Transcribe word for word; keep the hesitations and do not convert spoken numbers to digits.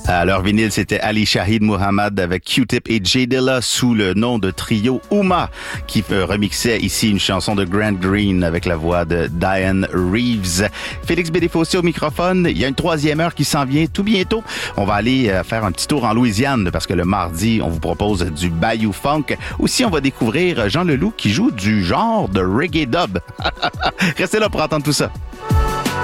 À leur vinyle, c'était Ali Shaheed Muhammad avec Q-Tip et J Dilla sous le nom de trio Ouma qui remixait ici une chanson de Grant Green avec la voix de Diane Reeves. Félix Bédéfossé au microphone. Il y a une troisième heure qui s'en vient tout bientôt. On va aller faire un petit tour en Louisiane parce que le mardi, on vous propose du Bayou Funk. Aussi, on va découvrir Jean Leloup qui joue du genre de reggae dub. Restez là pour entendre tout ça.